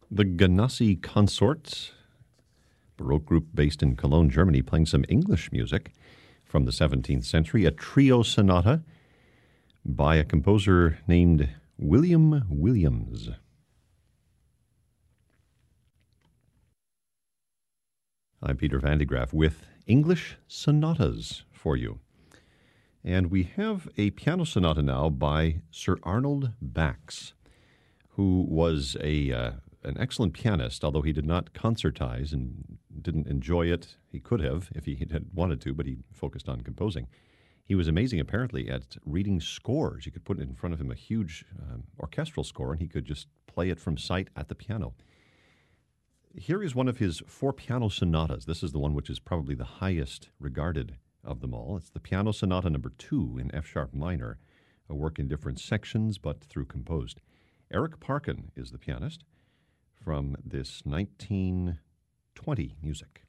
The Ganassi Consorts, Baroque group based in Cologne, Germany, playing some English music from the 17th century, a trio sonata by a composer named William Williams. I'm Peter Van de Graaff with English sonatas for you. And we have a piano sonata now by Sir Arnold Bax, who was an excellent pianist, although he did not concertize and didn't enjoy it. He could have if he had wanted to, but he focused on composing. He was amazing, apparently, at reading scores. You could put in front of him a huge orchestral score, and he could just play it from sight at the piano. Here is one of his 4 piano sonatas. This is the one which is probably the highest regarded of them all. It's the Piano Sonata No. 2 in F-sharp minor, a work in different sections but through composed. Eric Parkin is the pianist from this 1920 music.